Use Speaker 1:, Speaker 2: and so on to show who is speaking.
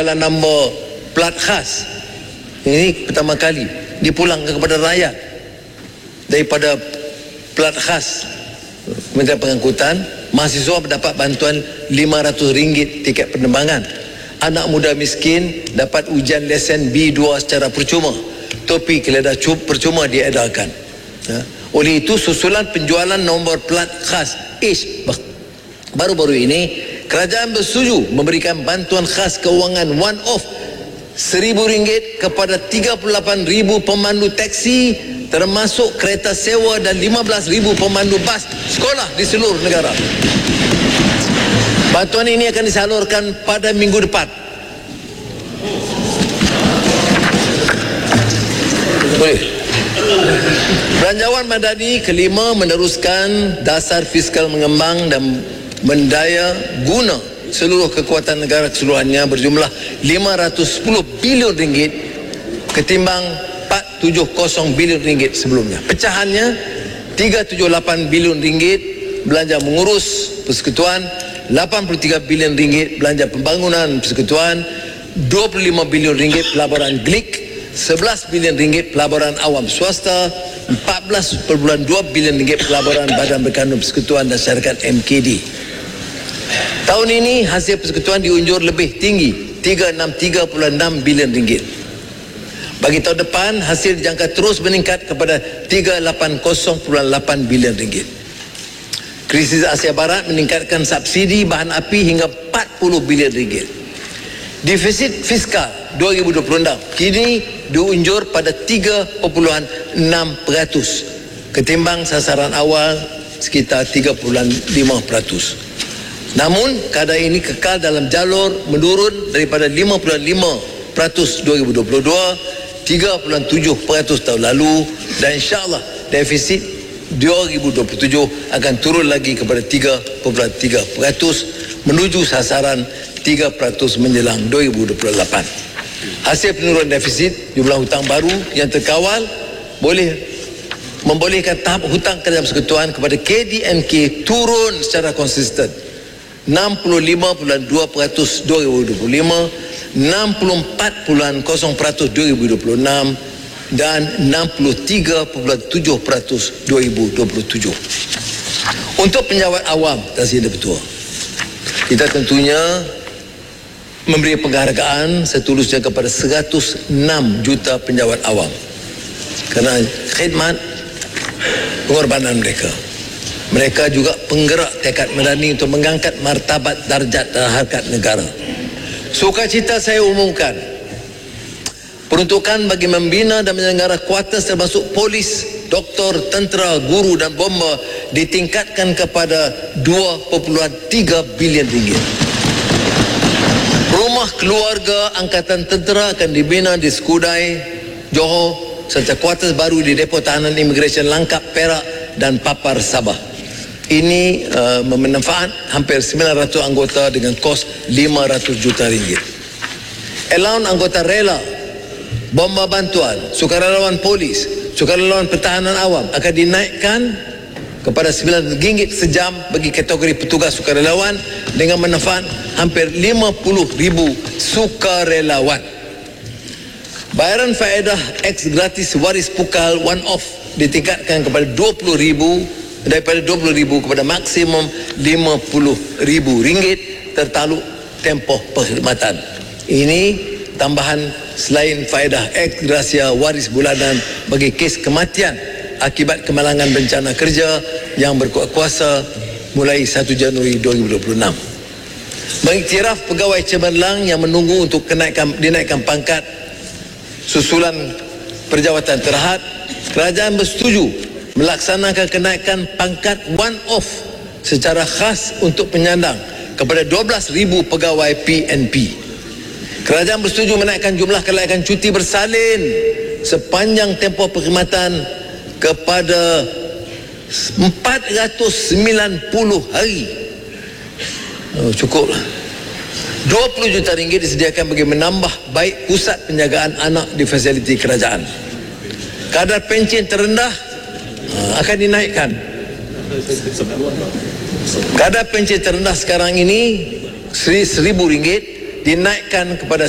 Speaker 1: penjualan nombor plat khas. Ini pertama kali dipulangkan kepada rakyat daripada plat khas Kementerian Pengangkutan. Mahasiswa mendapat bantuan RM500 tiket penerbangan. Anak muda miskin dapat ujian lesen B2 secara percuma. Topi keledah percuma diedarkan. Oleh itu, susulan penjualan nombor plat khas H baru-baru ini, kerajaan bersetuju memberikan bantuan khas kewangan one-off RM1,000 kepada 38,000 pemandu taksi, termasuk kereta sewa, dan 15,000 pemandu bas sekolah di seluruh negara. Bantuan ini akan disalurkan pada minggu depan. Boleh. Belanjawan madani kelima meneruskan dasar fiskal mengembang dan mendaya guna seluruh kekuatan negara keseluruhannya berjumlah RM510 bilion ketimbang RM470 bilion sebelumnya. Pecahannya RM378 bilion belanja mengurus persekutuan, RM83 bilion belanja pembangunan persekutuan, RM25 bilion pelaburan GLIK, RM11 bilion pelaburan awam swasta, RM14.2 bilion pelaburan Badan Berkandung Persekutuan dan Syarikat MKD. Tahun ini hasil persekutuan diunjur lebih tinggi, RM363.6 bilion. Bagi tahun depan, hasil dijangka terus meningkat kepada RM380.8 bilion. Krisis Asia Barat meningkatkan subsidi bahan api hingga RM40 bilion. Defisit fiskal 2026 kini diunjur pada 3.6% ketimbang sasaran awal sekitar 3.5%. Namun kadar ini kekal dalam jalur menurun daripada 5.5% 2022, 3.7% tahun lalu, dan insyaAllah defisit 2027 akan turun lagi kepada 3.3% menuju sasaran 3% menjelang 2028. Hasil penurunan defisit jumlah hutang baru yang terkawal boleh membolehkan tahap hutang kerajaan persekutuan kepada KDNK turun secara konsisten, 65.2% 2025, 64.0% 2026 dan 63.7% 2027. Untuk penjawat awam, Tuan Sri Ketua, kita tentunya memberi penghargaan setulusnya kepada 106 juta penjawat awam kerana khidmat pengorbanan mereka. Mereka juga penggerak tekad madani untuk mengangkat martabat darjat dan harkat negara. Sukacita saya umumkan, peruntukan bagi membina dan menyelenggara kuartus termasuk polis, doktor, tentera, guru dan bomba ditingkatkan kepada RM2.3 bilion. Rumah keluarga Angkatan Tentera akan dibina di Skudai, Johor, serta kuartus baru di Depo Tahanan Imigresen Langkap, Perak dan Papar, Sabah. Ini memanfaat hampir 900 anggota dengan kos RM500 juta. Allowance anggota rela, bomba bantuan, sukarelawan polis, sukarelawan pertahanan awam akan dinaikkan kepada RM9 sejam bagi kategori petugas sukarelawan dengan manfaat hampir 50,000 sukarelawan. Bayaran faedah eks gratis waris pukal one off ditingkatkan kepada RM20,000 daripada RM20,000 kepada maksimum RM50,000 tertaluk tempoh perkhidmatan. Ini tambahan selain faedah eks gratia waris bulanan bagi kes kematian akibat kemalangan bencana kerja yang berkuasa mulai 1 Januari 2026. Mengiktiraf pegawai cemerlang yang menunggu untuk dinaikkan pangkat susulan perjawatan terhad, kerajaan bersetuju melaksanakan kenaikan pangkat one-off secara khas untuk penyandang kepada 12,000 pegawai PNP. Kerajaan bersetuju menaikkan jumlah kelayakan cuti bersalin sepanjang tempoh perkhidmatan kepada 490 hari. Cukuplah. RM20 juta disediakan bagi menambah baik pusat penjagaan anak di fasiliti kerajaan. Kadar pencen terendah akan dinaikkan. Kadar pencen terendah sekarang ini RM1,000 dinaikkan kepada